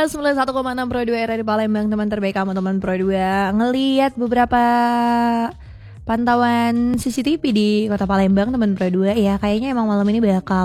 91,6 Pro 2 era di Palembang, teman terbaik kamu teman Pro 2. Ngelihat beberapa pantauan CCTV di Kota Palembang teman Pro 2 ya, kayaknya emang malam ini bakal